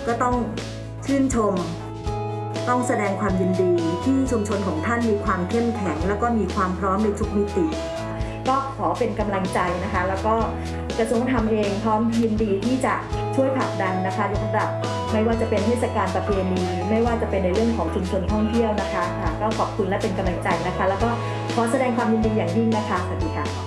ก็ต้องชื่นชมต้องแสดงความยินดีที่ชุมชนของท่านมีความเข้มแข็งแล้วก็มีความพร้อมในทุกมิติก็ขอเป็นกำลังใจนะคะแล้วก็กระทรวงวัฒนธรรมเองพร้อมยินดีที่จะช่วยผลักดันนะคะยกระดับไม่ว่าจะเป็นเทศกาลประเพณีไม่ว่าจะเป็นในเรื่องของชุมชนท่องเที่ยวนะคะก็ขอบคุณและเป็นกำลังใจนะคะแล้วก็ขอแสดงความยินดีอย่างยิ่งนะคะสวัสดีค่ะ